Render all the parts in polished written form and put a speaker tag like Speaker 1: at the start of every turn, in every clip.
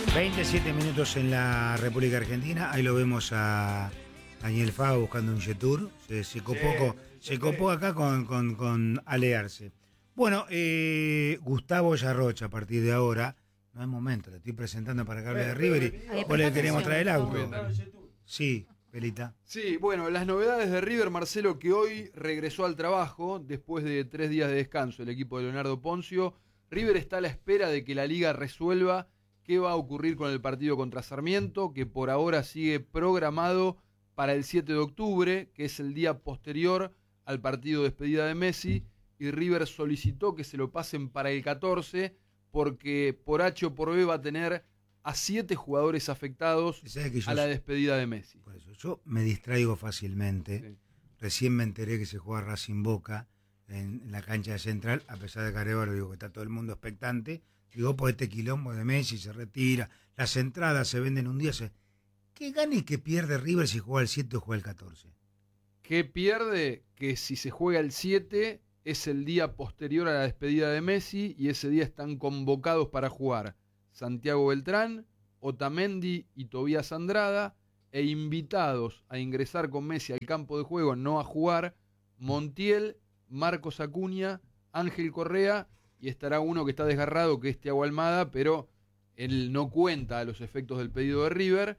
Speaker 1: 27 minutos en la República Argentina. Ahí lo vemos a Daniel Fava buscando un Jetour. Se copó acá con Alearse. Bueno, Gustavo Yarrocha, a partir de ahora, no es momento, le estoy presentando para que hable de River y o le queremos traer el auto. Sí, Pelita.
Speaker 2: Sí, bueno, las novedades de River, Marcelo, que hoy regresó al trabajo después de 3 días de descanso, el equipo de Leonardo Poncio. River está a la espera de que la Liga resuelva qué va a ocurrir con el partido contra Sarmiento, que por ahora sigue programado para el 7 de octubre, que es el día posterior al partido de despedida de Messi, y River solicitó que se lo pasen para el 14, porque por H o por B va a tener a 7 jugadores afectados a la despedida de Messi.
Speaker 1: Por eso, yo me distraigo fácilmente. Sí. Recién me enteré que se juega Racing Boca en la cancha de Central, a pesar de que Arevalo digo que está todo el mundo expectante. Digo, pues este quilombo de Messi se retira, las entradas se venden un día. ¿Qué gana y qué pierde River si juega el 7 o juega el 14?
Speaker 2: ¿Qué pierde? Que si se juega el 7 es el día posterior a la despedida de Messi y ese día están convocados para jugar Santiago Beltrán, Otamendi y Tobías Andrada, e invitados a ingresar con Messi al campo de juego, no a jugar, Montiel, Marcos Acuña, Ángel Correa, y estará uno que está desgarrado, que es Thiago Almada, pero él no cuenta a los efectos del pedido de River.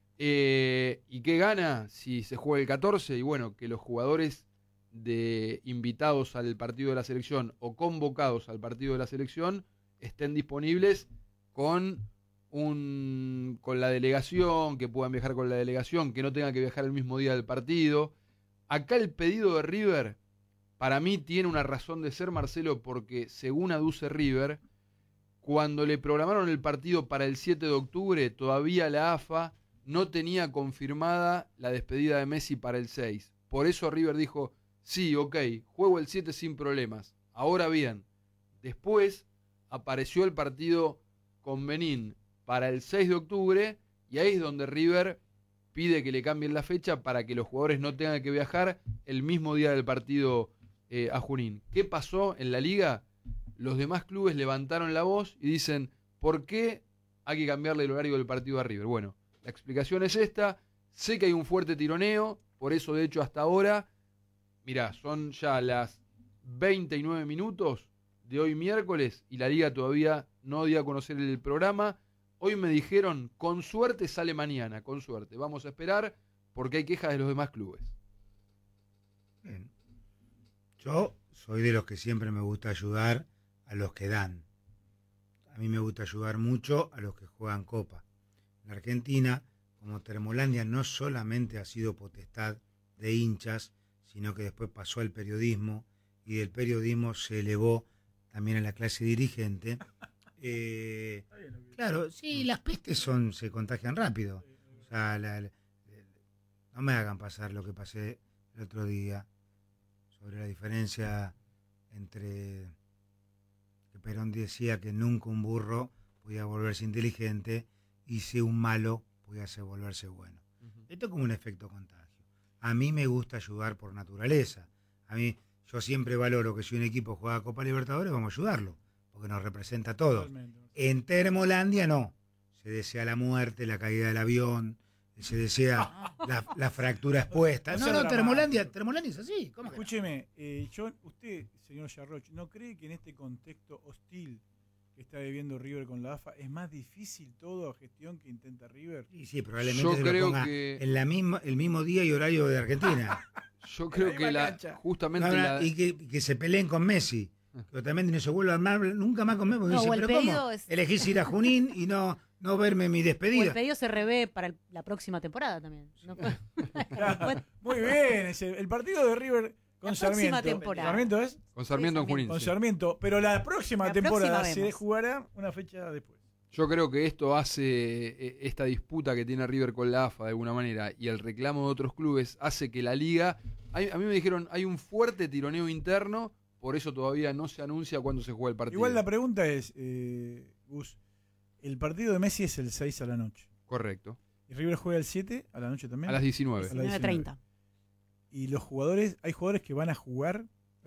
Speaker 2: ¿Y qué gana si se juega el 14? Y bueno, que los jugadores invitados al partido de la selección o convocados al partido de la selección estén disponibles con la delegación, que puedan viajar con la delegación, que no tengan que viajar el mismo día del partido. Acá el pedido de River, para mí tiene una razón de ser, Marcelo, porque según aduce River, cuando le programaron el partido para el 7 de octubre, todavía la AFA no tenía confirmada la despedida de Messi para el 6. Por eso River dijo, sí, ok, juego el 7 sin problemas. Ahora bien, después apareció el partido con Benín para el 6 de octubre y ahí es donde River pide que le cambien la fecha para que los jugadores no tengan que viajar el mismo día del partido a Junín. ¿Qué pasó en la liga? Los demás clubes levantaron la voz y dicen, ¿por qué hay que cambiarle el horario del partido a River? Bueno, la explicación es esta. Sé que hay un fuerte tironeo, por eso de hecho hasta ahora, mirá, son ya las 29 minutos de hoy miércoles y la liga todavía no dio a conocer el programa. Hoy me dijeron, con suerte sale mañana, con suerte. Vamos a esperar porque hay quejas de los demás clubes.
Speaker 1: Bien. Yo soy de los que siempre me gusta ayudar a los que dan. A mí me gusta ayudar mucho a los que juegan Copa. En Argentina, como Termolandia no solamente ha sido potestad de hinchas, sino que después pasó al periodismo y del periodismo se elevó también a la clase dirigente. Claro, sí, las pestes se contagian rápido. O sea, no me hagan pasar lo que pasé el otro día sobre la diferencia entre que Perón decía que nunca un burro podía volverse inteligente y si un malo podía volverse bueno. Esto es como un efecto contagio. A mí me gusta ayudar por naturaleza. Yo siempre valoro que si un equipo juega Copa Libertadores, vamos a ayudarlo, porque nos representa a todos. Totalmente. En Termolandia no. Se desea la muerte, la caída del avión, se desea la fractura expuesta. No, Termolandia es así. ¿Cómo
Speaker 3: Escúcheme, usted, señor Yarroch, ¿no cree que en este contexto hostil que está viviendo River con la AFA es más difícil toda gestión que intenta River?
Speaker 1: Sí, probablemente se lo ponga en el mismo día y horario de Argentina.
Speaker 2: Yo creo que justamente
Speaker 1: y que se peleen con Messi. Pero también no se vuelve a armar nunca más con Messi. Porque dice, pero ¿cómo? Elegís ir a Junín y no verme mi despedida.
Speaker 4: O el pedido se revé para la próxima temporada también. ¿No?
Speaker 3: Claro, muy bien, el partido de River con Sarmiento.
Speaker 4: ¿Sarmiento
Speaker 3: es?
Speaker 2: Con Sarmiento en Junín.
Speaker 3: Con Sarmiento, pero la próxima temporada se jugará una fecha después.
Speaker 2: Yo creo que esto hace, esta disputa que tiene River con la AFA de alguna manera y el reclamo de otros clubes hace que la liga, a mí me dijeron, hay un fuerte tironeo interno, por eso todavía no se anuncia cuándo se juega el partido.
Speaker 3: Igual la pregunta es, Gus, el partido de Messi es el 6 a la noche.
Speaker 2: Correcto.
Speaker 3: ¿Y River juega el 7 a la noche también?
Speaker 2: A las 19.
Speaker 4: 19:30.
Speaker 3: ¿Y los jugadores, hay jugadores que van a jugar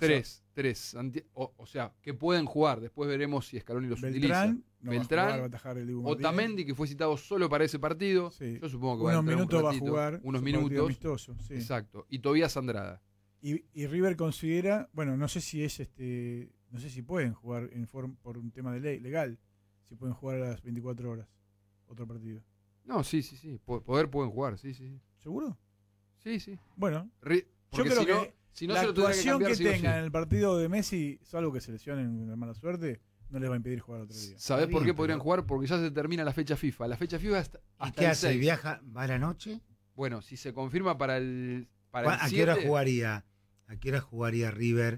Speaker 2: Tres. O sea, que pueden jugar. Después veremos si Scaloni los utiliza.
Speaker 3: Beltrán va a atajar el Dibu Martínez.
Speaker 2: Otamendi, que fue citado solo para ese partido.
Speaker 3: Sí.
Speaker 2: Yo supongo que va a
Speaker 3: unos
Speaker 2: entrar
Speaker 3: minutos
Speaker 2: un
Speaker 3: va a
Speaker 2: ratito,
Speaker 3: jugar.
Speaker 2: unos
Speaker 3: su partido
Speaker 2: minutos.
Speaker 3: amistoso, sí.
Speaker 2: Exacto. Y Tobías Andrada.
Speaker 3: Y River considera, bueno, no sé si es no sé si pueden jugar por un tema de ley legal, si pueden jugar a las 24 horas otro partido.
Speaker 2: No, sí. Poder pueden jugar, sí.
Speaker 3: ¿Seguro?
Speaker 2: Sí.
Speaker 3: Bueno,
Speaker 2: Yo
Speaker 3: yo creo que
Speaker 2: si no
Speaker 3: la
Speaker 2: se lo tendría que
Speaker 3: actuación
Speaker 2: cambiar,
Speaker 3: que
Speaker 2: sí o sí.
Speaker 3: tengan en el partido de Messi, salvo que se lesionen de mala suerte, no les va a impedir jugar otro día.
Speaker 2: ¿Sabés por qué
Speaker 1: Bien,
Speaker 2: podrían
Speaker 1: pero-
Speaker 2: jugar? Porque ya se termina la fecha FIFA. La fecha FIFA hasta
Speaker 1: ¿Y qué
Speaker 2: el
Speaker 1: hace?
Speaker 2: 6.
Speaker 1: ¿Viaja? ¿Va a la noche?
Speaker 2: Bueno, si se confirma para el
Speaker 1: ¿A qué hora
Speaker 2: 7,
Speaker 1: jugaría? ¿A qué hora jugaría River?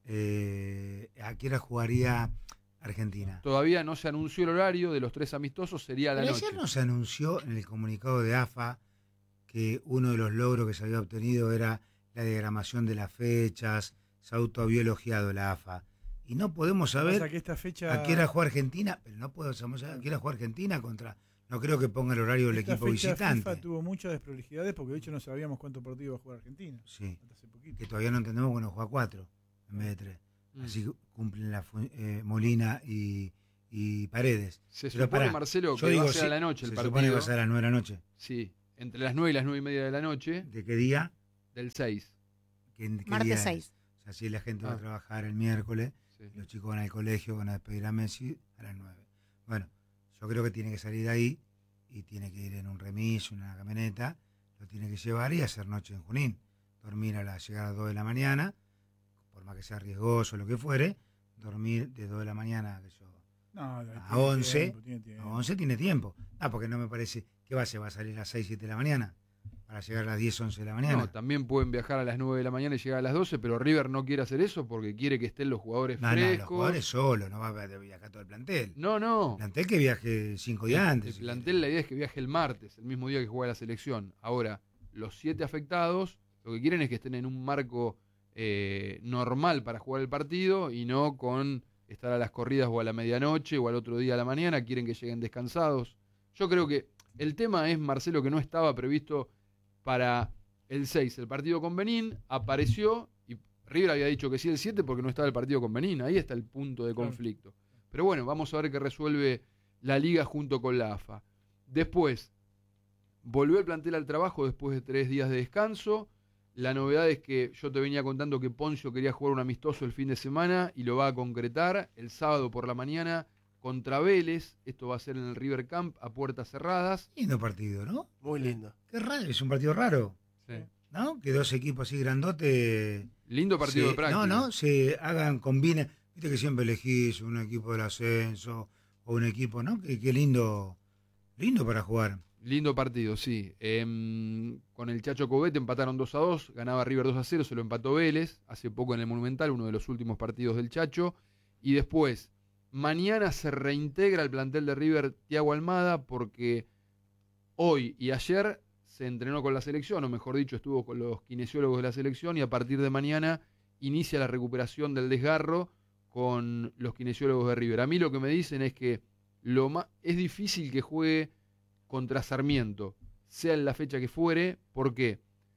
Speaker 1: ¿A qué hora jugaría Argentina?
Speaker 2: todavía no se anunció el horario de los 3 amistosos, sería a la
Speaker 1: Pero
Speaker 2: noche.
Speaker 1: ayer no se anunció en el comunicado de AFA que uno de los logros que se había obtenido era la diagramación de las fechas, se autohabía elogiado la AFA. Y no podemos
Speaker 3: Pasa
Speaker 1: saber
Speaker 3: que esta fecha,
Speaker 1: a qué hora juega Argentina, pero no podemos saber a qué hora juega Argentina contra... No creo que ponga el horario del
Speaker 3: esta
Speaker 1: equipo
Speaker 3: fecha
Speaker 1: visitante.
Speaker 3: FIFA tuvo muchas desprolijidades porque de hecho no sabíamos cuántos partidos va a jugar Argentina.
Speaker 1: Sí,
Speaker 3: Hasta hace poquito.
Speaker 1: que todavía no entendemos que no juega 4 en vez de 3.
Speaker 2: Mm.
Speaker 1: Así cumplen Molina y Paredes.
Speaker 2: Se
Speaker 1: Pero
Speaker 2: supone,
Speaker 1: pará,
Speaker 2: Marcelo,
Speaker 1: yo
Speaker 2: que
Speaker 1: digo,
Speaker 2: va a ser
Speaker 1: sí,
Speaker 2: a la noche el
Speaker 1: se
Speaker 2: partido.
Speaker 1: supone que va a ser a las 9 de la noche.
Speaker 2: Sí, entre las 9 y las 9 y media de la noche
Speaker 1: ¿De qué día?
Speaker 2: del 6.
Speaker 1: ¿Qué día
Speaker 4: Martes
Speaker 1: es?
Speaker 4: 6.
Speaker 1: O sea, si la gente va
Speaker 2: Ah.
Speaker 1: a trabajar el miércoles,
Speaker 2: Sí.
Speaker 1: los chicos van al colegio, van a despedir a Messi a las 9. Bueno, yo creo que tiene que salir de ahí y tiene que ir en un remis, una camioneta, lo tiene que llevar y hacer noche en Junín. Dormir a la llegada a las 2 de la mañana, por más que sea riesgoso o lo que fuere, dormir de 2 de la mañana
Speaker 3: No,
Speaker 1: a 11,
Speaker 3: tiene tiempo.
Speaker 1: a 11 tiene tiempo. Ah, porque no me parece, ¿qué va a hacer? ¿Va a salir a las 6, 7 de la mañana? Para llegar a las 10, 11 de la mañana.
Speaker 2: No, también pueden viajar a las 9 de la mañana y llegar a las 12, pero River no quiere hacer eso porque quiere que estén los jugadores
Speaker 1: No,
Speaker 2: frescos.
Speaker 1: los jugadores solo, no va a viajar todo el plantel.
Speaker 2: No.
Speaker 1: El plantel que viaje 5 días antes.
Speaker 2: El plantel, la idea es que viaje el martes, el mismo día que juega la selección. Ahora, los 7 afectados, lo que quieren es que estén en un marco normal para jugar el partido y no con estar a las corridas o a la medianoche o al otro día a la mañana. Quieren que lleguen descansados. Yo creo que el tema es, Marcelo, que no estaba previsto para el 6 el partido con Benín, apareció y River había dicho que sí el 7 porque no estaba el partido con Benín. Ahí está el punto de
Speaker 3: Claro.
Speaker 2: conflicto. Pero bueno, vamos a ver qué resuelve la liga junto con la AFA. Después, volvió el plantel al trabajo después de 3 días de descanso. La novedad es que yo te venía contando que Poncio quería jugar un amistoso el fin de semana y lo va a concretar el sábado por la mañana contra Vélez. Esto va a ser en el River Camp a puertas cerradas.
Speaker 1: Lindo partido, ¿no?
Speaker 5: Muy lindo.
Speaker 1: Qué raro, es un partido raro, ¿no? Que dos equipos así grandotes.
Speaker 2: Lindo partido de práctica.
Speaker 1: No, se hagan, combinen. Viste que siempre elegís un equipo del ascenso o un equipo, ¿no? Qué lindo para jugar.
Speaker 2: Lindo partido, sí. Con el Chacho Cobete empataron 2-2, ganaba River 2-0, se lo empató Vélez, hace poco en el Monumental, uno de los últimos partidos del Chacho. Y después, mañana se reintegra el plantel de River Thiago Almada porque hoy y ayer se entrenó con la selección, o mejor dicho, estuvo con los kinesiólogos de la selección y a partir de mañana inicia la recuperación del desgarro con los kinesiólogos de River. A mí lo que me dicen es que es difícil que juegue contra Sarmiento, sea en la fecha que fuere. ¿Por qué?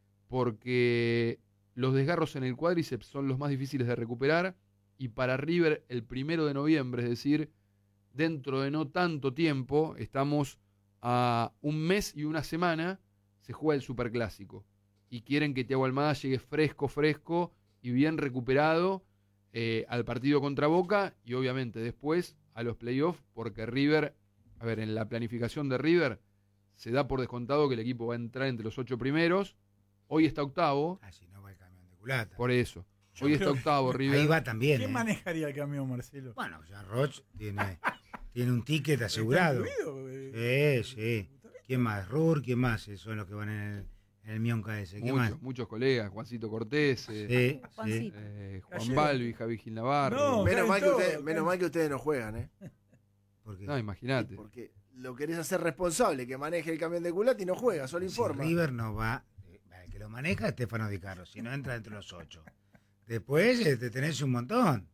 Speaker 2: Porque los desgarros en el cuádriceps son los más difíciles de recuperar y para River el 1 de noviembre, es decir, dentro de no tanto tiempo, estamos a un mes y una semana, se juega el Superclásico y quieren que Thiago Almada llegue fresco y bien recuperado al partido contra Boca y obviamente después a los playoffs, porque River, a ver, en la planificación de River se da por descontado que el equipo va a entrar entre los 8 primeros. Hoy está octavo,
Speaker 1: Así no va el camión de culata.
Speaker 2: por eso.
Speaker 3: Yo
Speaker 2: Hoy está
Speaker 3: creo que
Speaker 2: octavo River.
Speaker 1: Ahí va también.
Speaker 3: ¿Quién manejaría el camión, Marcelo?
Speaker 1: Bueno, ya Roch tiene un ticket asegurado.
Speaker 3: ¿Está incluido?
Speaker 1: Sí. ¿Quién más? Rur, ¿quién más? Son los que van en el Mionca ese. ¿Quién más?
Speaker 2: Muchos colegas, Juancito Cortés,
Speaker 1: Sí.
Speaker 4: Juancito.
Speaker 2: Juan
Speaker 3: Gallego.
Speaker 2: Balbi, Javi Gil Navarro.
Speaker 3: No,
Speaker 5: Menos mal, que
Speaker 3: todo,
Speaker 5: ustedes, menos
Speaker 3: caen.
Speaker 5: mal que ustedes no juegan, ¿eh?
Speaker 1: Porque
Speaker 2: No, imagínate.
Speaker 5: Porque lo querés hacer responsable, que maneje el camión de culata y no juega, solo
Speaker 1: si
Speaker 5: informa.
Speaker 1: River no va, el que lo maneja es Stefano Di Carlo, si no entra entre los 8. Después tenés un montón.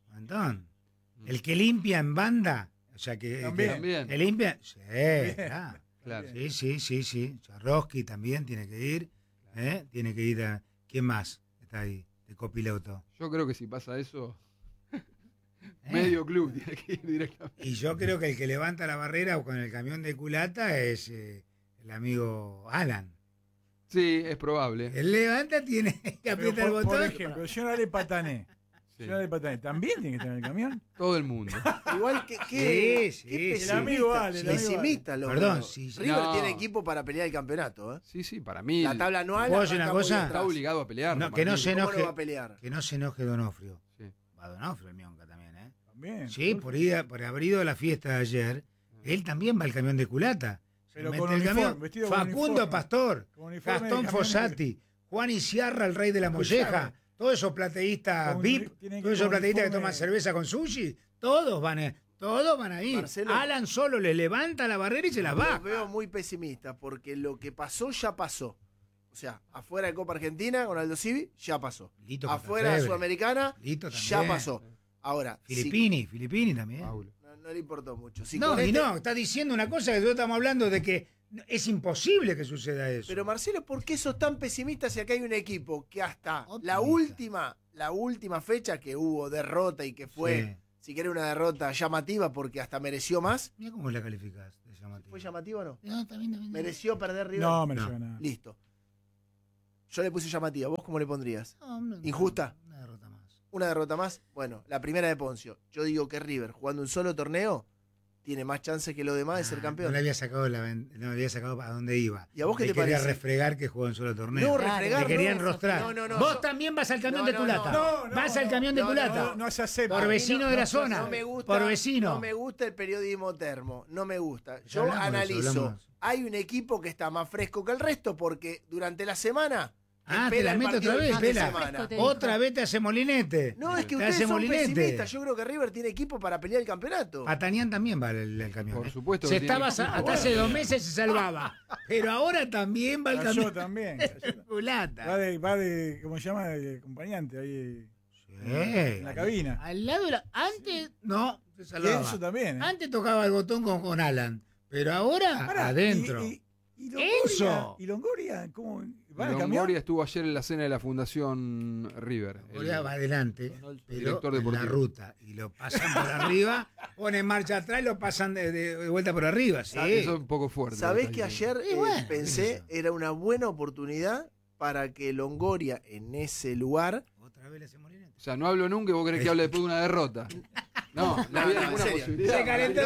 Speaker 1: El que limpia en banda, o sea que
Speaker 3: También.
Speaker 1: el limpia, sí, claro.
Speaker 2: Claro.
Speaker 1: Sí. Charroski también tiene que ir. Tiene que ir a. ¿Quién más está ahí? de copiloto.
Speaker 2: Yo creo que si pasa eso,
Speaker 1: ¿Eh?
Speaker 2: medio club tiene que ir directamente.
Speaker 1: Y yo creo que el que levanta la barrera con el camión de culata es el amigo Alan.
Speaker 2: Sí, es probable.
Speaker 1: Él levanta, tiene que
Speaker 3: Pero
Speaker 1: apretar el
Speaker 3: por
Speaker 1: botón.
Speaker 3: ejemplo, yo no le patané.
Speaker 2: Sí.
Speaker 3: Yo no le patané. ¿También tiene que estar en el camión?
Speaker 2: Todo el mundo.
Speaker 5: Igual que
Speaker 1: Sí,
Speaker 5: qué
Speaker 1: sí.
Speaker 3: El amigo Ale, el amigo
Speaker 5: pesimista
Speaker 3: Ale.
Speaker 5: lo
Speaker 1: Perdón,
Speaker 5: veo.
Speaker 1: sí, sí.
Speaker 5: River
Speaker 2: No.
Speaker 5: tiene equipo para pelear el campeonato, ¿eh?
Speaker 2: Sí, sí, para mí
Speaker 5: La tabla anual
Speaker 1: ¿Puedo decir una
Speaker 5: arranca muy
Speaker 1: cosa?
Speaker 2: está
Speaker 5: atrás.
Speaker 2: obligado a pelear.
Speaker 1: No, que no
Speaker 2: Martín.
Speaker 1: se
Speaker 5: ¿Cómo no
Speaker 1: enoje.
Speaker 5: va a pelear?
Speaker 1: Que no se enoje Donofrio.
Speaker 2: Sí.
Speaker 1: Va Donofrio, el mionca también, ¿eh?
Speaker 3: También.
Speaker 1: Sí, por haber ido a la fiesta de ayer, él también va al camión de culata. Se
Speaker 3: Pero
Speaker 1: mete
Speaker 3: con
Speaker 1: el
Speaker 3: uniforme,
Speaker 1: camión.
Speaker 3: vestido con
Speaker 1: Facundo
Speaker 3: uniforme.
Speaker 1: Pastor,
Speaker 3: Con uniforme de
Speaker 1: Gastón
Speaker 3: camión.
Speaker 1: Fossati, Juan Isiarra, el rey de la molleja, todos esos plateístas
Speaker 3: Con-
Speaker 1: VIP,
Speaker 3: tienen que
Speaker 1: todos esos
Speaker 3: con
Speaker 1: plateístas que
Speaker 3: uniforme.
Speaker 1: toman cerveza con sushi, todos van a ir.
Speaker 5: Marcelo.
Speaker 1: Alan solo les levanta la barrera y se las
Speaker 5: Los
Speaker 1: va.
Speaker 5: veo muy pesimistas porque lo que pasó ya pasó. O sea, afuera de Copa Argentina con Aldo Civi, ya pasó.
Speaker 1: Lito
Speaker 5: Afuera de
Speaker 1: Cantafebre,
Speaker 5: Sudamericana,
Speaker 1: Lito
Speaker 5: ya
Speaker 1: también.
Speaker 5: pasó. Ahora,
Speaker 1: Filipini también.
Speaker 2: Paulo.
Speaker 5: no le importó mucho. Si
Speaker 1: No,
Speaker 5: con
Speaker 1: y
Speaker 5: este-
Speaker 1: no, está diciendo una cosa que nosotros estamos hablando de que es imposible que suceda eso.
Speaker 5: Pero Marcelo, ¿por qué sos tan pesimista si acá hay un equipo que hasta
Speaker 1: Optimista.
Speaker 5: la última fecha que hubo derrota y que fue,
Speaker 1: Sí.
Speaker 5: si querés, una derrota llamativa porque hasta mereció más?
Speaker 1: Mira cómo la calificás de llamativa.
Speaker 5: ¿Fue llamativa o no?
Speaker 1: No, también.
Speaker 5: ¿Mereció perder River?
Speaker 3: No, me lo
Speaker 1: No.
Speaker 3: lleva nada.
Speaker 5: Listo. Yo le puse llamativa. ¿Vos cómo le pondrías?
Speaker 1: No,
Speaker 5: ¿Injusta?
Speaker 1: Una derrota más.
Speaker 5: ¿Una derrota más? Bueno, la primera de Poncio. Yo digo que River, jugando un solo torneo, tiene más chances que los demás de ser campeón.
Speaker 1: No le había sacado no le había sacado a dónde iba.
Speaker 5: ¿Y a vos qué
Speaker 1: Le
Speaker 5: te
Speaker 1: quería
Speaker 5: parece?
Speaker 1: refregar que jugó en solo torneo.
Speaker 5: No,
Speaker 4: Claro.
Speaker 5: refregar.
Speaker 1: Le querían
Speaker 5: no.
Speaker 1: rostrar.
Speaker 5: No,
Speaker 1: Vos
Speaker 5: yo-
Speaker 1: también vas al camión
Speaker 5: No,
Speaker 1: de
Speaker 5: no,
Speaker 1: culata.
Speaker 3: no, no,
Speaker 1: vas
Speaker 3: no,
Speaker 1: al camión de
Speaker 5: no,
Speaker 1: culata.
Speaker 3: No se acepta.
Speaker 1: Por
Speaker 3: A mí
Speaker 1: vecino de la
Speaker 3: se acepta.
Speaker 1: zona.
Speaker 5: No me gusta,
Speaker 1: Por vecino.
Speaker 5: No me gusta el periodismo termo. No me gusta.
Speaker 1: Ya
Speaker 5: Yo
Speaker 1: hablamos de eso,
Speaker 5: analizo.
Speaker 1: hablamos.
Speaker 5: Hay un equipo que está más fresco que el resto porque durante la semana.
Speaker 1: Ah, te
Speaker 5: espera
Speaker 1: la
Speaker 5: el
Speaker 1: meto
Speaker 5: partido
Speaker 1: otra
Speaker 5: del
Speaker 1: vez,
Speaker 5: fin de
Speaker 1: Pela.
Speaker 5: semana.
Speaker 4: Te
Speaker 1: Otra vez te hace molinete.
Speaker 5: No, es que
Speaker 1: te
Speaker 5: ustedes
Speaker 1: hace
Speaker 5: son
Speaker 1: molinete.
Speaker 5: pesimistas. Yo creo que River tiene equipo para pelear el campeonato.
Speaker 1: Patanián también va al camión.
Speaker 2: Por
Speaker 1: ¿eh?
Speaker 2: supuesto
Speaker 1: Se
Speaker 2: que tiene
Speaker 1: estaba
Speaker 2: equipo.
Speaker 1: hasta hace 2 meses se salvaba. Pero ahora también va al
Speaker 3: Cayó
Speaker 1: camión
Speaker 3: también.
Speaker 1: de
Speaker 3: cayó.
Speaker 1: culata.
Speaker 3: Va de, ¿cómo se llama? De acompañante ahí
Speaker 1: Sí.
Speaker 3: en la cabina.
Speaker 1: Al lado de la. Antes, no, se
Speaker 3: Y
Speaker 1: salvaba.
Speaker 3: Enzo también. ¿eh?
Speaker 1: Antes tocaba el botón con Alan. Pero ahora,
Speaker 3: Pará,
Speaker 1: adentro.
Speaker 3: y
Speaker 1: Enzo.
Speaker 3: ¿Y Longoria? ¿Cómo? ¿Van a cambiar?
Speaker 2: Longoria estuvo ayer en la cena de la Fundación River.
Speaker 1: Longoria va adelante, pero
Speaker 2: director
Speaker 1: en la
Speaker 2: deportivo.
Speaker 1: ruta. Y lo pasan por arriba, ponen marcha atrás y lo pasan de vuelta por arriba. Sí.
Speaker 2: Eso es un poco fuerte.
Speaker 5: ¿Sabés
Speaker 2: lo
Speaker 5: que
Speaker 2: está diciendo.
Speaker 5: ayer
Speaker 1: bueno,
Speaker 5: pensé
Speaker 1: eso.
Speaker 5: era una buena oportunidad para que Longoria en ese lugar.
Speaker 1: Otra vez le hace molinete.
Speaker 2: O sea, no hablo nunca y vos querés que hable después de una derrota. No, no había
Speaker 5: en
Speaker 2: ninguna
Speaker 5: serio.
Speaker 2: posibilidad.
Speaker 1: Se calentó.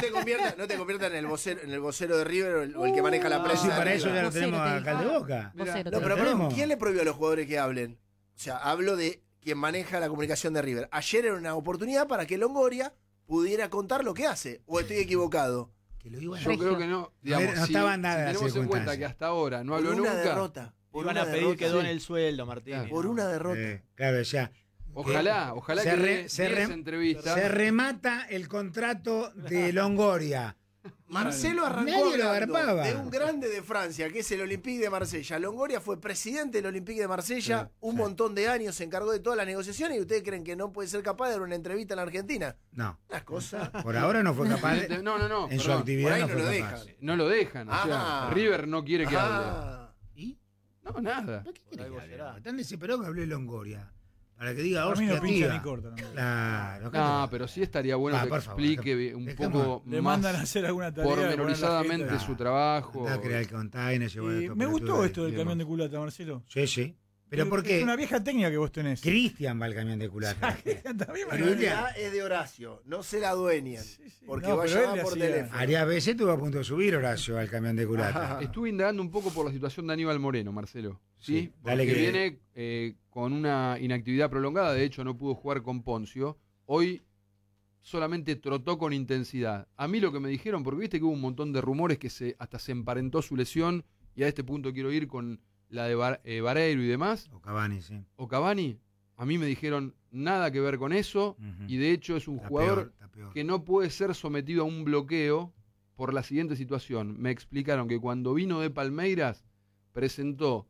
Speaker 5: No te conviertas en el vocero de River o el que maneja la
Speaker 1: Ah,
Speaker 5: prensa.
Speaker 1: sí,
Speaker 5: de
Speaker 1: para
Speaker 5: River.
Speaker 1: eso ya lo
Speaker 4: Vocero,
Speaker 1: tenemos
Speaker 4: te
Speaker 1: acá al de
Speaker 4: dijo.
Speaker 1: Boca.
Speaker 2: Mira,
Speaker 4: Vocero,
Speaker 5: No,
Speaker 4: te
Speaker 5: pero
Speaker 4: dijo.
Speaker 5: perdón, ¿quién le prohibió a los jugadores que hablen? O sea, hablo de quien maneja la comunicación de River. Ayer era una oportunidad para que Longoria pudiera contar lo que hace. ¿O estoy equivocado?
Speaker 1: Que lo iban a-
Speaker 2: Yo
Speaker 4: Regio.
Speaker 2: creo que no. Digamos,
Speaker 1: no
Speaker 2: si,
Speaker 1: estaban dadas
Speaker 2: si
Speaker 1: las
Speaker 2: tenemos en cuenta
Speaker 1: circunstancias.
Speaker 2: que hasta ahora no habló
Speaker 5: Por una
Speaker 2: nunca.
Speaker 5: derrota. Por
Speaker 6: Iban
Speaker 5: una
Speaker 6: a pedir
Speaker 5: derrota.
Speaker 6: que done el sueldo, Martín.
Speaker 2: Claro.
Speaker 5: Por una derrota.
Speaker 1: Claro, ya.
Speaker 2: Ojalá
Speaker 1: Se
Speaker 2: que
Speaker 1: re-
Speaker 2: dé
Speaker 1: se
Speaker 2: 10
Speaker 1: re-
Speaker 2: entrevistas.
Speaker 1: Se remata el contrato de Longoria.
Speaker 5: Marcelo arrancó
Speaker 1: Nadie lo
Speaker 5: hablando
Speaker 1: agarpaba.
Speaker 5: de un grande de Francia, que es el Olympique de Marsella. Longoria fue presidente del Olympique de Marsella,
Speaker 1: Sí,
Speaker 5: un
Speaker 1: sí.
Speaker 5: montón de años, se encargó de todas las negociaciones y ustedes creen que no puede ser capaz de dar una entrevista en la Argentina.
Speaker 1: No,
Speaker 5: Las cosas.
Speaker 1: por ahora no fue capaz. De,
Speaker 2: No,
Speaker 1: en su
Speaker 2: perdón.
Speaker 1: actividad
Speaker 5: por ahí
Speaker 1: no
Speaker 5: no
Speaker 1: fue
Speaker 5: lo
Speaker 1: capaz.
Speaker 5: dejan.
Speaker 2: No lo dejan. O sea,
Speaker 5: Ah.
Speaker 2: River no quiere que hable.
Speaker 5: Ah,
Speaker 1: ¿Y?
Speaker 2: No, nada.
Speaker 1: ¿Por qué quiere
Speaker 6: algo
Speaker 1: que hable?
Speaker 6: será.
Speaker 1: Tan desesperado que hablé Longoria. Para que diga
Speaker 3: A mí
Speaker 1: hostia,
Speaker 3: no pincha
Speaker 1: tía.
Speaker 3: ni corta. ¿no?
Speaker 1: Claro.
Speaker 2: No, pero sí estaría bueno
Speaker 1: Ah,
Speaker 2: que
Speaker 1: por favor,
Speaker 2: explique un
Speaker 1: dejemos-
Speaker 2: poco
Speaker 3: Le
Speaker 2: más
Speaker 3: mandan a hacer alguna tarea.
Speaker 2: pormenorizadamente
Speaker 1: jeta.
Speaker 2: su trabajo.
Speaker 1: Andá a crear el container, llevar la
Speaker 3: Me gustó
Speaker 1: temperatura
Speaker 3: esto del
Speaker 2: y
Speaker 3: camión
Speaker 2: demás.
Speaker 3: de culata, Marcelo.
Speaker 1: Sí, sí. Pero ¿por
Speaker 3: Es
Speaker 1: qué?
Speaker 3: una vieja técnica que vos tenés.
Speaker 1: Cristian va al camión de culata.
Speaker 3: También
Speaker 5: en
Speaker 3: me-
Speaker 5: realidad es de Horacio, no se la adueñan.
Speaker 3: Sí, sí.
Speaker 5: Porque
Speaker 3: No,
Speaker 5: va a
Speaker 3: pero él
Speaker 5: llamar
Speaker 3: le
Speaker 5: por
Speaker 3: hacía-
Speaker 5: teléfono.
Speaker 1: Varias veces estuvo a punto de subir Horacio al camión de culata.
Speaker 5: Ajá.
Speaker 2: Estuve indagando un poco por la situación de Aníbal Moreno, Marcelo. Sí,
Speaker 1: Sí, dale
Speaker 2: porque
Speaker 1: que-
Speaker 2: viene con una inactividad prolongada. De hecho, no pudo jugar con Poncio. Hoy solamente trotó con intensidad. A mí lo que me dijeron, porque viste que hubo un montón de rumores que hasta se emparentó su lesión, y a este punto quiero ir con la de Vareiro y demás,
Speaker 1: O Cavani, sí.
Speaker 2: o Cavani. A mí me dijeron nada que ver con eso,
Speaker 1: Ujú.
Speaker 2: y de hecho es un
Speaker 1: Está
Speaker 2: jugador
Speaker 1: peor, está peor.
Speaker 2: que no puede ser sometido a un bloqueo por la siguiente situación. Me explicaron que cuando vino de Palmeiras presentó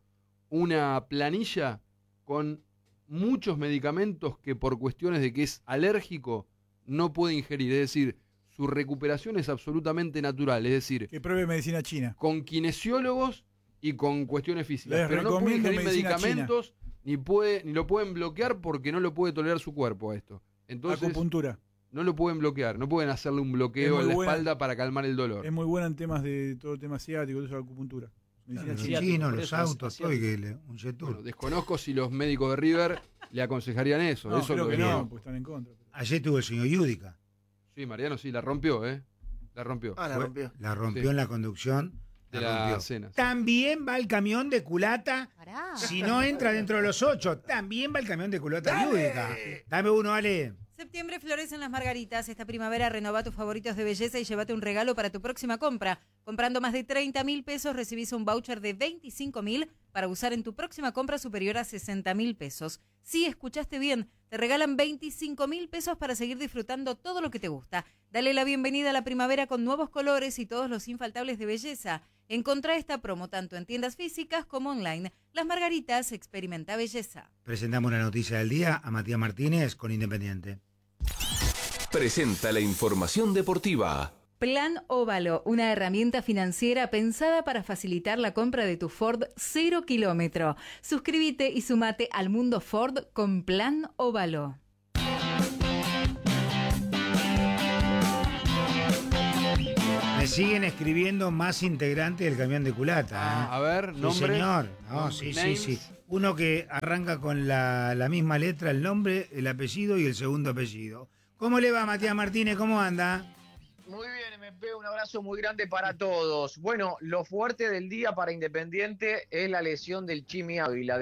Speaker 2: una planilla con muchos medicamentos que por cuestiones de que es alérgico no puede ingerir. Es decir, su recuperación es absolutamente natural. Es decir,
Speaker 3: Que pruebe medicina china.
Speaker 2: con kinesiólogos y con cuestiones físicas.
Speaker 3: Les
Speaker 2: Pero no puede
Speaker 3: recomiendo
Speaker 2: ingerir
Speaker 3: medicina
Speaker 2: medicamentos ni lo pueden bloquear porque no lo puede tolerar su cuerpo a esto. Entonces,
Speaker 3: Acupuntura.
Speaker 2: no lo pueden bloquear, no pueden hacerle un bloqueo
Speaker 3: Es
Speaker 2: en
Speaker 3: muy
Speaker 2: la
Speaker 3: buena.
Speaker 2: espalda para calmar el dolor.
Speaker 3: Es muy buena en temas de todo tema asiático, todo eso de acupuntura. Medicina
Speaker 1: Los
Speaker 3: china.
Speaker 6: asiático,
Speaker 1: chinos,
Speaker 6: por
Speaker 1: los
Speaker 6: eso es
Speaker 1: autos, todo, y
Speaker 6: asiático.
Speaker 1: un Yetur.
Speaker 2: Bueno, desconozco si los médicos de River le aconsejarían eso.
Speaker 3: No,
Speaker 2: Eso
Speaker 3: creo
Speaker 2: lo
Speaker 3: que
Speaker 2: diría.
Speaker 3: no, porque están en contra.
Speaker 1: Ayer tuvo el señor Yudica.
Speaker 2: Sí, Mariano sí, la rompió, ¿eh? La rompió.
Speaker 5: Ah, la rompió.
Speaker 1: La rompió
Speaker 2: Sí.
Speaker 1: en la conducción.
Speaker 2: de
Speaker 1: La
Speaker 2: la
Speaker 1: rompió.
Speaker 2: cena.
Speaker 1: También va el camión de culata.
Speaker 4: Pará.
Speaker 1: Si no entra dentro de los 8, también va el camión de culata Yudica. Dame uno, Ale.
Speaker 7: Septiembre florecen las margaritas. Esta primavera renova tus favoritos de belleza y llévate un regalo para tu próxima compra. Comprando más de 30.000 pesos recibís un voucher de 25.000 para usar en tu próxima compra superior a 60.000 pesos. Sí, escuchaste bien. Te regalan 25.000 pesos para seguir disfrutando todo lo que te gusta. Dale la bienvenida a la primavera con nuevos colores y todos los infaltables de belleza. Encontrá esta promo tanto en tiendas físicas como online. Las Margaritas, experimenta belleza.
Speaker 1: Presentamos la noticia del día a Matías Martínez con Independiente.
Speaker 8: Presenta la información deportiva.
Speaker 7: Plan Óvalo, una herramienta financiera pensada para facilitar la compra de tu Ford 0 kilómetro. Suscríbete y sumate al mundo Ford con Plan Óvalo.
Speaker 1: Me siguen escribiendo más integrantes del camión de culata. ¿eh?
Speaker 2: A ver,
Speaker 1: Sí,
Speaker 2: nombre.
Speaker 1: señor. No, sí, sí,
Speaker 2: Names.
Speaker 1: sí. Uno que arranca con la misma letra, el nombre, el apellido y el segundo apellido. ¿Cómo le va, Matías Martínez? ¿Cómo anda?
Speaker 6: Muy bien, MP, un abrazo muy grande para todos. Bueno, lo fuerte del día para Independiente es la lesión del Chimi Ávila,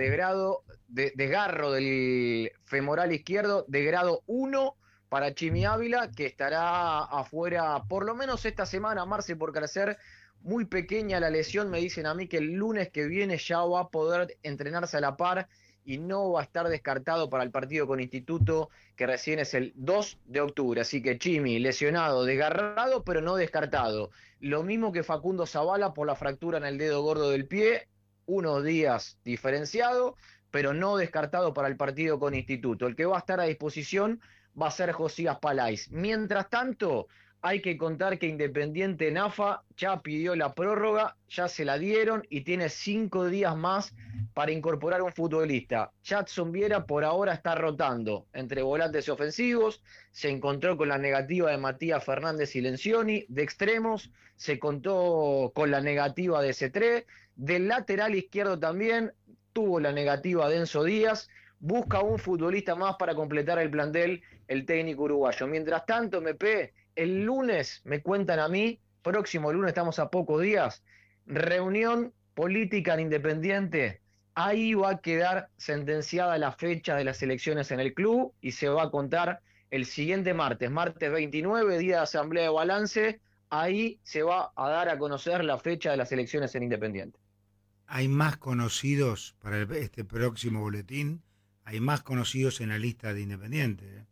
Speaker 6: desgarro del femoral izquierdo de grado 1 para Chimi Ávila, que estará afuera por lo menos esta semana, Marce, porque al ser muy pequeña la lesión, me dicen a mí que el lunes que viene ya va a poder entrenarse a la par y no va a estar descartado para el partido con Instituto, que recién es el 2 de octubre. Así que Chimi, lesionado, desgarrado, pero no descartado. Lo mismo que Facundo Zavala por la fractura en el dedo gordo del pie, unos días diferenciado, pero no descartado para el partido con Instituto. El que va a estar a disposición va a ser Josías Palais. Mientras tanto, hay que contar que Independiente en AFA ya pidió la prórroga, ya se la dieron y tiene 5 días más para incorporar un futbolista. Jadson Viera por ahora está rotando entre volantes y ofensivos, se encontró con la negativa de Matías Fernández y Lencioni, de extremos, se contó con la negativa de C3, del lateral izquierdo también, tuvo la negativa de Enzo Díaz, busca un futbolista más para completar el plantel, el técnico uruguayo. Mientras tanto, MP, el lunes, me cuentan a mí, próximo lunes, estamos a pocos días, reunión política en Independiente. Ahí va a quedar sentenciada la fecha de las elecciones en el club y se va a contar el siguiente martes 29, día de asamblea de balance. Ahí se va a dar a conocer la fecha de las elecciones en Independiente.
Speaker 1: Hay más conocidos para este próximo boletín. Hay más conocidos en la lista de Independiente. ¿eh?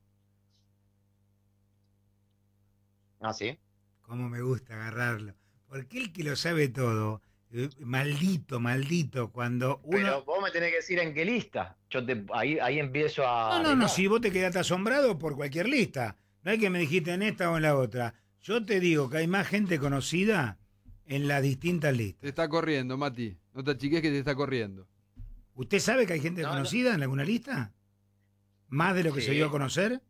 Speaker 6: ¿Ah, sí?
Speaker 1: Cómo me gusta agarrarlo. Porque el que lo sabe todo, maldito, cuando uno...
Speaker 6: Pero vos me tenés que decir en qué lista. Ahí empiezo a...
Speaker 1: No, si vos te quedaste asombrado por cualquier lista. No hay que me dijiste en esta o en la otra. Yo te digo que hay más gente conocida en las distintas
Speaker 2: Te
Speaker 1: listas.
Speaker 2: está corriendo, Mati. No te achiques que te está corriendo.
Speaker 1: ¿Usted sabe que hay gente
Speaker 6: No,
Speaker 1: conocida en alguna lista? ¿Más de lo que
Speaker 6: Sí.
Speaker 1: se dio a conocer?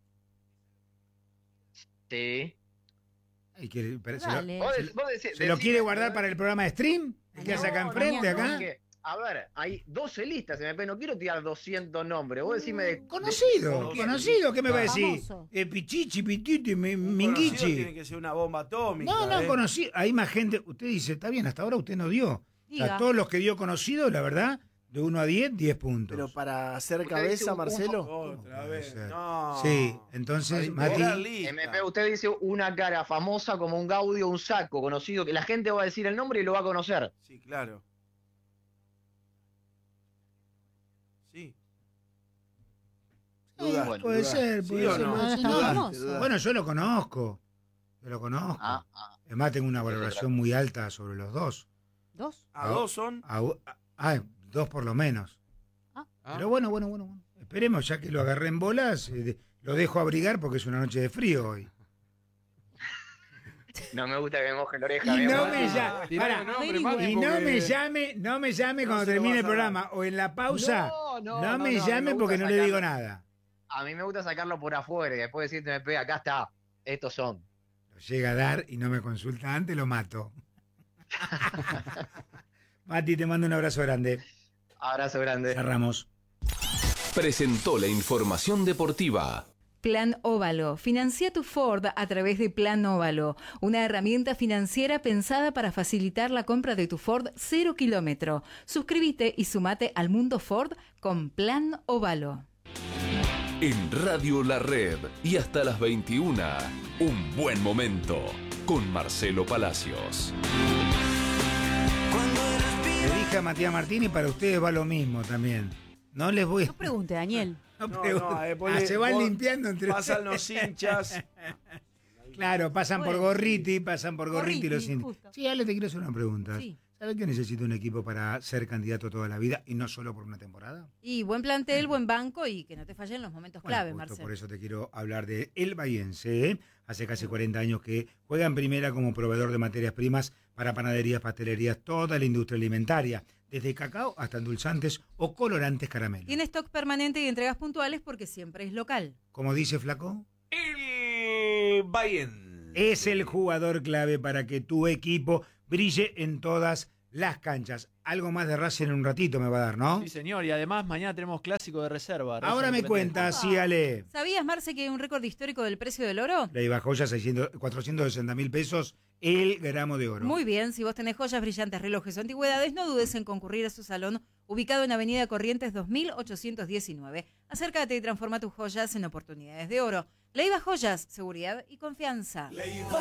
Speaker 6: Sí.
Speaker 1: Ay, pero
Speaker 4: Dale.
Speaker 1: ¿se lo quiere guardar para el programa de stream? ¿El que hace acá
Speaker 4: No,
Speaker 1: enfrente,
Speaker 4: no,
Speaker 1: acá?
Speaker 6: Porque, a ver, hay 12 listas, MP, no quiero tirar 200 nombres. Vos decime de...
Speaker 1: Conocido, ¿qué me va a decir?
Speaker 4: Famoso.
Speaker 1: Pichichi, Pititi,
Speaker 9: Tiene
Speaker 1: Minguichi.
Speaker 9: que ser una bomba atómica.
Speaker 1: No, conocido. Hay más gente. Usted dice, está bien, hasta ahora usted no dio. O sea,
Speaker 4: Diga.
Speaker 1: todos los que dio conocido, la verdad, de 1 a 10, 10 puntos.
Speaker 5: Pero para hacer
Speaker 6: Usted
Speaker 5: cabeza,
Speaker 6: dice
Speaker 5: Marcelo.
Speaker 9: Otra
Speaker 1: puede
Speaker 9: vez.
Speaker 1: ser.
Speaker 9: No.
Speaker 1: Sí, entonces,
Speaker 9: Hay
Speaker 1: Mati,
Speaker 9: que lista.
Speaker 6: MP, usted dice una cara famosa como un Gaudio, un Saco, conocido, que la gente va a decir el nombre y lo va a conocer.
Speaker 9: Sí, claro. Sí. Dudas,
Speaker 1: puede
Speaker 9: dudas.
Speaker 1: ser,
Speaker 9: ¿Sí
Speaker 1: puede
Speaker 9: o
Speaker 1: ser.
Speaker 9: no?
Speaker 1: puede ser.
Speaker 4: Está
Speaker 1: No,
Speaker 4: famoso.
Speaker 1: bueno, yo lo conozco.
Speaker 6: Ah.
Speaker 1: Además, tengo una valoración muy alta sobre los dos.
Speaker 4: ¿Dos?
Speaker 9: A dos son.
Speaker 1: Dos por lo menos.
Speaker 2: Ah,
Speaker 1: Pero bueno. Esperemos, ya que lo agarré en bolas, lo dejo abrigar porque es una noche de frío hoy.
Speaker 6: No me gusta que me mojen la oreja.
Speaker 1: Y
Speaker 6: mi
Speaker 1: no
Speaker 6: amor.
Speaker 1: me llame,
Speaker 2: Tirá
Speaker 1: pará,
Speaker 2: el nombre,
Speaker 4: Averigüe.
Speaker 2: Mati,
Speaker 1: y no
Speaker 2: porque-
Speaker 1: me llame
Speaker 9: No
Speaker 1: cuando
Speaker 9: se lo
Speaker 1: termine
Speaker 9: vas
Speaker 1: el
Speaker 9: a
Speaker 1: programa o en la pausa.
Speaker 6: No,
Speaker 1: No me llame porque no le digo nada.
Speaker 6: A mí me gusta sacarlo por afuera y después decirte, me pega, acá está, estos son.
Speaker 1: Lo llega a dar y no me consulta antes, lo mato. Mati, te mando un abrazo grande.
Speaker 6: Abrazo grande.
Speaker 1: Cerramos.
Speaker 8: Presentó la información deportiva.
Speaker 7: Plan Óvalo. Financia tu Ford a través de Plan Óvalo, una herramienta financiera pensada para facilitar la compra de tu Ford 0 kilómetro. Suscríbete y sumate al mundo Ford con Plan Óvalo.
Speaker 8: En Radio La Red y hasta las 21, un buen momento con Marcelo Palacios.
Speaker 1: Le dije a Matías Martínez, para ustedes va lo mismo también. No les voy a...
Speaker 4: No pregunte, Daniel.
Speaker 1: Se van limpiando entre
Speaker 9: pasan los hinchas.
Speaker 1: Claro, pasan por
Speaker 4: Bueno,
Speaker 1: Gorriti, pasan por Gorriti los hinchas.
Speaker 4: justo.
Speaker 1: Sí, Ale, te quiero hacer una pregunta.
Speaker 4: Sí.
Speaker 1: ¿Sabes que necesita un equipo para ser candidato toda la vida y no solo por una temporada?
Speaker 7: Y buen plantel, buen banco y que no te fallen los momentos clave,
Speaker 1: Justo
Speaker 7: Marcelo.
Speaker 1: por eso te quiero hablar de El Bahiense, ¿eh? Hace casi 40 años que juega en primera como proveedor de materias primas para panaderías, pastelerías, toda la industria alimentaria, desde cacao hasta endulzantes o colorantes caramelos.
Speaker 7: Tiene stock permanente y entregas puntuales porque siempre es local.
Speaker 1: Como dice Flaco,
Speaker 9: El Bayern.
Speaker 1: es el jugador clave para que tu equipo brille en todas las canchas. Algo más de Racing en un ratito me va a dar, ¿no?
Speaker 10: Sí, señor, y además mañana tenemos clásico de reserva.
Speaker 1: Ahora me cuentas, sí, Ale.
Speaker 7: ¿Sabías, Marce, que hay un récord histórico del precio del oro?
Speaker 1: Le iba joya 460.000 pesos el gramo de oro.
Speaker 7: Muy bien, si vos tenés joyas brillantes, relojes o antigüedades, no dudes en concurrir a su salón ubicado en Avenida Corrientes 2819. Acércate y transforma tus joyas en oportunidades de oro. Leiva Joyas, seguridad y confianza.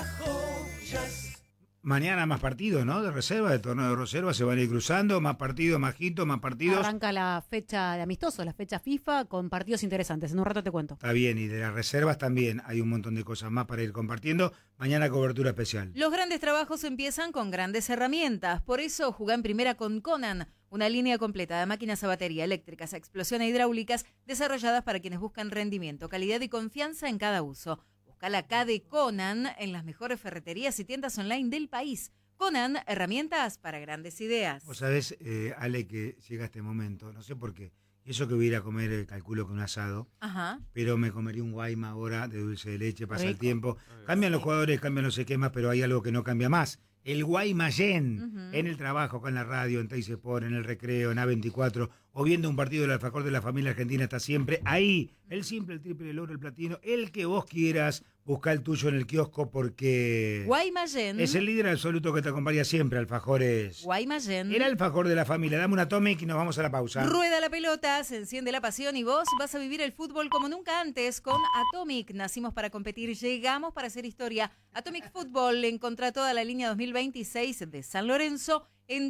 Speaker 1: Mañana más partidos, ¿no? De reserva, de torneo de reserva, se van a ir cruzando, más partidos, más hitos, más partidos.
Speaker 4: Arranca la fecha de amistosos, la fecha FIFA, con partidos interesantes. En un rato te cuento.
Speaker 1: Está bien, y de las reservas también hay un montón de cosas más para ir compartiendo. Mañana cobertura especial.
Speaker 7: Los grandes trabajos empiezan con grandes herramientas. Por eso, jugá en primera con Conan, una línea completa de máquinas a batería, eléctricas, a explosión e hidráulicas, desarrolladas para quienes buscan rendimiento, calidad y confianza en cada uso. Busca la K de Conan en las mejores ferreterías y tiendas online del país. Conan, herramientas para grandes ideas.
Speaker 1: Vos sabés, Ale, que llega este momento, no sé por qué. Y eso que voy a ir a comer, calculo que un asado,
Speaker 7: Ajá.
Speaker 1: pero me comería un Guayma ahora de dulce de leche, pasa el
Speaker 4: Rico.
Speaker 1: tiempo. Cambian los jugadores, cambian los esquemas, pero hay algo que no cambia más. El Guaymallén,
Speaker 7: Ujú.
Speaker 1: en el trabajo, con la radio, en Teis Sport, en el recreo, en A24, o viendo un partido del alfajor de la familia argentina, está siempre ahí. El simple, el triple, el oro, el platino, el que vos quieras, busca el tuyo en el kiosco porque
Speaker 7: Guaymallén.
Speaker 1: es el líder absoluto que te acompaña siempre, alfajores.
Speaker 7: Guaymallén.
Speaker 1: El alfajor de la familia. Dame un Atomic y nos vamos a la pausa.
Speaker 7: Rueda la pelota, se enciende la pasión y vos vas a vivir el fútbol como nunca antes con Atomic. Nacimos para competir, llegamos para hacer historia. Atomic Fútbol, encontrá toda la línea 2026 de San Lorenzo en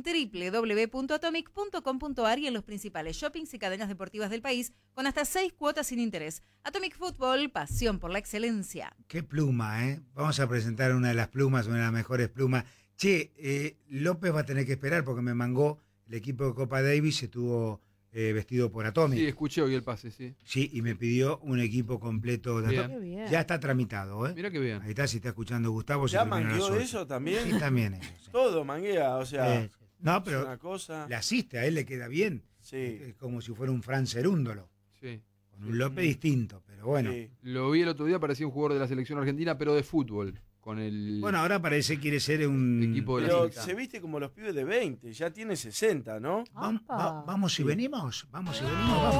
Speaker 7: www.atomic.com.ar y en los principales shoppings y cadenas deportivas del país con hasta 6 cuotas sin interés. Atomic Fútbol, pasión por la excelencia.
Speaker 1: Qué pluma, ¿eh? Vamos a presentar una de las plumas, una de las mejores plumas. Che, López va a tener que esperar porque me mangó el equipo de Copa Davis, estuvo vestido por Atomic.
Speaker 2: Sí, escuché hoy el pase, sí.
Speaker 1: Sí, y me pidió un equipo completo de
Speaker 2: Bien.
Speaker 1: Atomic.
Speaker 4: Qué bien.
Speaker 1: Ya está tramitado, ¿eh?
Speaker 2: Mira qué bien.
Speaker 1: Ahí está, si está escuchando Gustavo.
Speaker 9: ¿Ya
Speaker 1: se termina
Speaker 9: mangueó
Speaker 1: las ocho.
Speaker 9: eso también?
Speaker 1: Sí, también eso. Sí.
Speaker 9: Todo manguea, o sea,
Speaker 1: No,
Speaker 9: es
Speaker 1: pero
Speaker 9: una cosa.
Speaker 1: le asiste, a él le queda bien.
Speaker 9: Sí,
Speaker 1: Es como si fuera un Fran Cerúndolo.
Speaker 2: Sí.
Speaker 1: Con un López distinto, pero bueno.
Speaker 9: sí.
Speaker 2: Lo vi el otro día, parecía un jugador de la selección argentina, pero de fútbol. Con el
Speaker 1: Bueno, ahora parece que quiere ser un
Speaker 2: equipo de la
Speaker 9: Pero
Speaker 2: selección.
Speaker 9: se viste como los pibes de 20, ya tiene 60, ¿no?
Speaker 1: Vamos y
Speaker 4: Apa.
Speaker 1: venimos, vamos y venimos, vamos.